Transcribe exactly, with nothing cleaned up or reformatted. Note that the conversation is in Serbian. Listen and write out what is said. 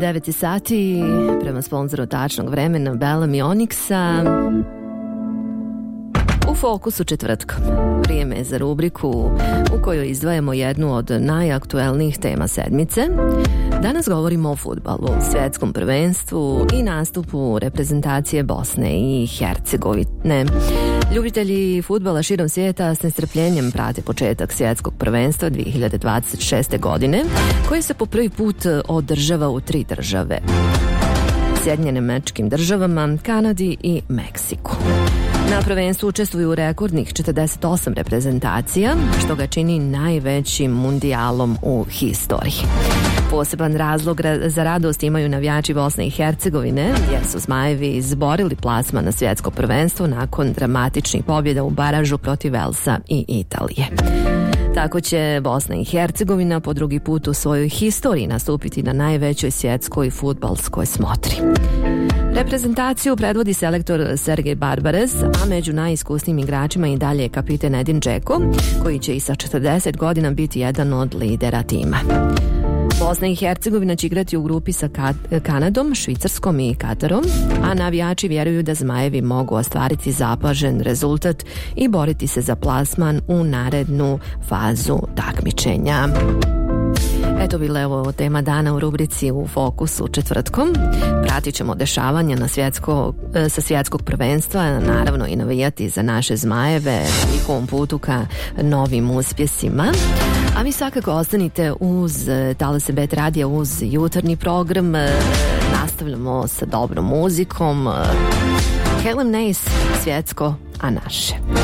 devet sati, prema sponzoru tačnog vremena Bellamy Onyxa. U fokusu četvrtka. Vrijeme je za rubriku u kojoj izdvajamo jednu od najaktuelnijih tema sedmice. Danas govorimo o fudbalu, svjetskom prvenstvu i nastupu reprezentacije Bosne i Hercegovine. Ljubitelji fudbala širom svijeta s nestrpljenjem prate početak svjetskog prvenstva dvije hiljade dvadeset šeste. godine, koji se po prvi put održava u tri države: Sjedinjenim Američkim Državama, Kanadi i Meksiku. Na prvenstvu učestvuju rekordnih četrdeset osam reprezentacija, što ga čini najvećim mundijalom u historiji. Poseban razlog za radost imaju navijači Bosne i Hercegovine, jer su Zmajevi izborili plasman na svjetsko prvenstvo nakon dramatičnih pobjeda u baražu protiv Velsa i Italije. Tako će Bosna i Hercegovina po drugi put u svojoj historiji nastupiti na najvećoj svjetskoj fudbalskoj smotri. Reprezentaciju predvodi selektor Sergej Barbarez, a među najiskusnijim igračima i dalje je kapiten Edin Dzeko, koji će i sa četrdeset godina biti jedan od lidera tima. Bosna i Hercegovina će igrati u grupi sa Kanadom, Švicarskom i Katarom, a navijači vjeruju da Zmajevi mogu ostvariti zapažen rezultat i boriti se za plasman u narednu fazu takmičenja. Eto bila je ovo tema dana u rubrici U fokusu četvrtkom. Pratit ćemo dešavanja na svjetsko, sa svjetskog prvenstva, naravno i navijati za naše Zmajeve na njihovom putu ka novim uspjesima. A vi svakako ostanite uz Talase Bet radija, uz jutarnji program. Nastavljamo sa dobrom muzikom. Helen Nace, svjetsko, a naše.